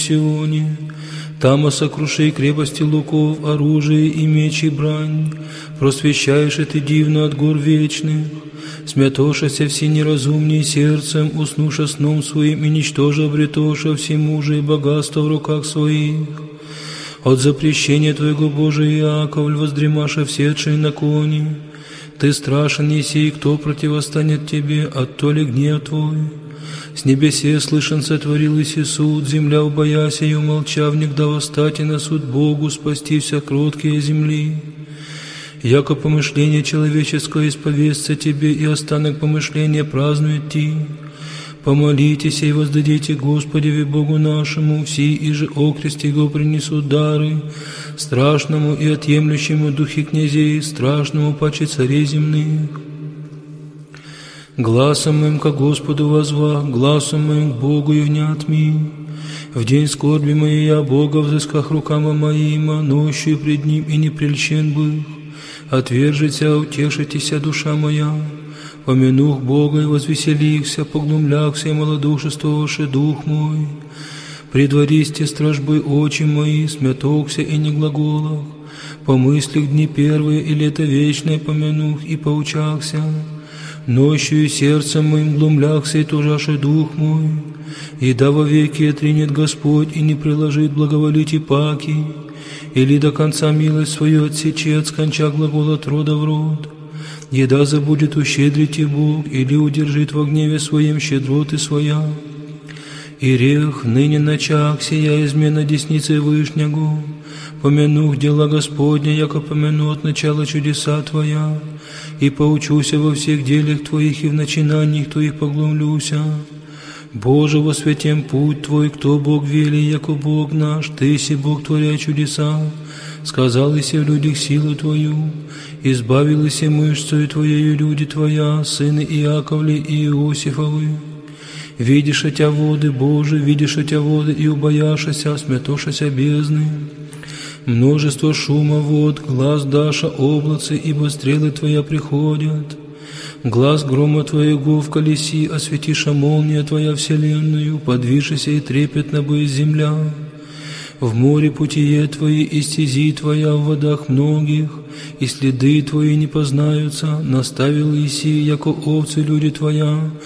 Сионе. Там сокруши крепости луков, оружие и меч и брань. Просвещаешь ты дивно от гор вечных. Смятошася все неразумней сердцем, уснуша сном своим и ничтоже обретоша всемужие и богатство в руках своих. От запрещения Твоего, Божия, Яковль, воздремаша всетшие на коне. Ты страшен, еси, кто противостанет Тебе, оттоли гнев Твой. С небесе слышен сотворил Иси суд, земля убояся и умолчав, негда восстать и на суд Богу, спасти вся кроткие земли. Яко помышление человеческое исповестся Тебе, и останок помышления празднует Ти. Помолитесь и воздадите Господеве Богу нашему, все и же окрест Его принесут дары, страшному и отъемлющему духи князей, страшному паче царей земных. Гласом моим ко Господу возва, гласом моим к Богу и внят ми. В день скорби моей я Бога взысках рукама моима, нощью пред Ним и не прельщен был. Отвержися, утешитеся, душа моя. Помянух Бога и возвеселихся, поглумлякся и малодушествовавши дух мой. Предвористе стражбы очи мои, смятокся и не глаголах. По мыслях дни первые и лето вечное помянух и поучахся. Нощью сердцем моим глумлякся и тужаше дух мой. И да вовеки отринет Господь и не приложит благоволить и паки, или до конца милость свою отсечи от сконча глагол от рода в род. Еда забудет ущедрить и Бог, или удержит во гневе своем щедроты своя. И рех ныне начах сия измена десницы Вышнего. Помянух дела Господня, яко помяну от начала чудеса Твоя, и поучуся во всех делах Твоих и в начинаниях Твоих поглумлюся. Боже, во святем путь Твой, кто Бог вели, яко Бог наш, Ты си Бог, творя чудеса. Сказал Иси в людях силу Твою, избавил Иси мышцею Твоею люди Твоя, сыны Иаковли и Иосифовы. Видишь отя воды, Боже, видишь отя воды, и убояшася, смятошася бездны. Множество шума вод, глаз даша облацы, ибо стрелы Твоя приходят. Глаз грома Твоего в колеси, осветиша молния Твоя вселенную, подвижися и трепетно будет земля. В море путие Твои и стези Твоя в водах многих, и следы Твои не познаются, наставил Иси, яко овцы люди Твоя.